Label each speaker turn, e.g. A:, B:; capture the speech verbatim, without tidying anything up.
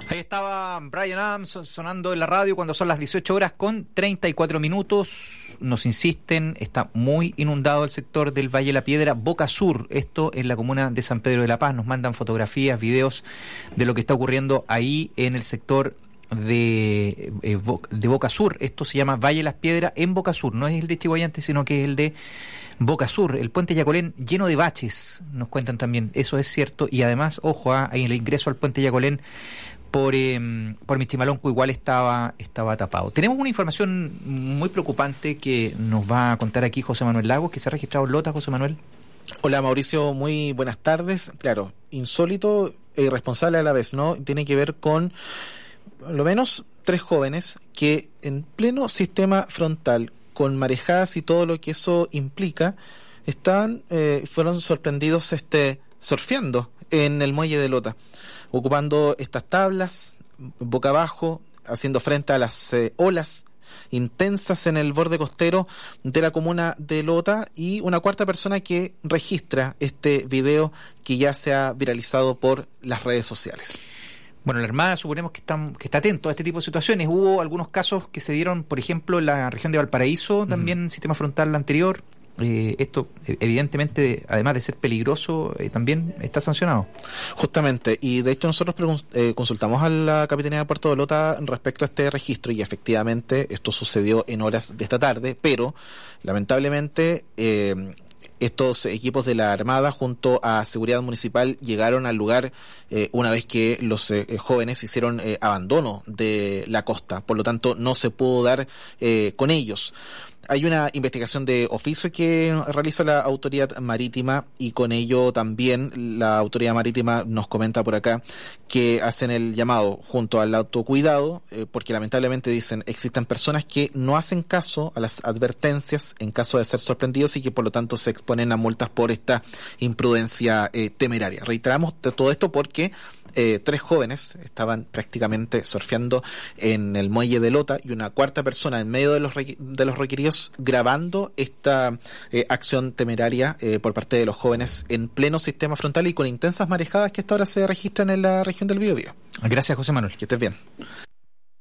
A: Ahí estaba Bryan Adams sonando en la radio cuando son las dieciocho horas con treinta y cuatro minutos. Nos insisten, está muy inundado el sector del Valle de la Piedra, Boca Sur, esto en la comuna de San Pedro de la Paz. Nos mandan fotografías, videos de lo que está ocurriendo ahí en el sector de, eh, de Boca Sur. Esto se llama Valle de las Piedras en Boca Sur, no es el de Chihuayante, sino que es el de Boca Sur. El puente Yacolén lleno de baches, nos cuentan también, eso es cierto. Y además, ojo, ah, ahí el ingreso al puente Yacolén por eh, por Michimalonco igual estaba estaba tapado. Tenemos una información muy preocupante que nos va a contar aquí José Manuel Lagos, que se ha registrado en Lota. José Manuel.
B: Hola Mauricio, muy buenas tardes. Claro, insólito e irresponsable a la vez, ¿no? Tiene que ver con lo menos tres jóvenes que en pleno sistema frontal, con marejadas y todo lo que eso implica, están eh, fueron sorprendidos este surfeando en el muelle de Lota, ocupando estas tablas boca abajo, haciendo frente a las eh, olas intensas en el borde costero de la comuna de Lota, y una cuarta persona que registra este video que ya se ha viralizado por las redes sociales.
A: Bueno, la Armada suponemos que, están, que está atento a este tipo de situaciones. Hubo algunos casos que se dieron, por ejemplo, en la región de Valparaíso, también uh-huh. sistema frontal anterior. Eh, esto evidentemente, además de ser peligroso, eh, también está sancionado.
B: Justamente, y de hecho nosotros pregun- eh, consultamos a la Capitanía de Puerto de Lota respecto a este registro, y efectivamente esto sucedió en horas de esta tarde, pero lamentablemente eh, estos equipos de la Armada junto a Seguridad Municipal llegaron al lugar eh, una vez que los eh, jóvenes hicieron eh, abandono de la costa, por lo tanto no se pudo dar eh, con ellos. Hay una investigación de oficio que realiza la Autoridad Marítima, y con ello también la Autoridad Marítima nos comenta por acá que hacen el llamado junto al autocuidado, eh, porque lamentablemente dicen existen personas que no hacen caso a las advertencias en caso de ser sorprendidos y que por lo tanto se exponen a multas por esta imprudencia eh, temeraria. Reiteramos todo esto porque Eh, tres jóvenes estaban prácticamente surfeando en el muelle de Lota, y una cuarta persona en medio de los requ- de los requeridos grabando esta eh, acción temeraria eh, por parte de los jóvenes en pleno sistema frontal y con intensas marejadas que hasta ahora se registran en la región del Biobío.
A: Gracias, José Manuel.
B: Que estés bien.